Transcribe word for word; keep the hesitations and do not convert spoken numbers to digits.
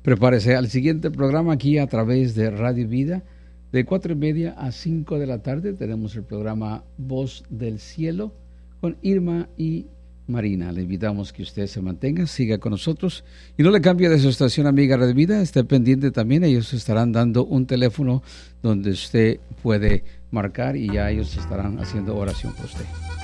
Prepárese al siguiente programa aquí a través de Radio Vida. De cuatro y media a cinco de la tarde tenemos el programa Voz del Cielo con Irma y Marina. Le invitamos que usted se mantenga, siga con nosotros y no le cambie de su estación amiga Radio Vida. Esté pendiente también, ellos estarán dando un teléfono donde usted puede marcar y ya ellos estarán haciendo oración por usted.